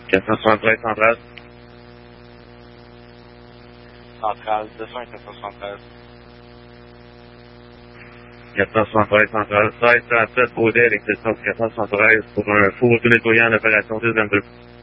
473 centrale. Centrale, 200 473 centrale. 1637 Baudet, l'exception 473 pour un faux nettoyant en opération 10-22.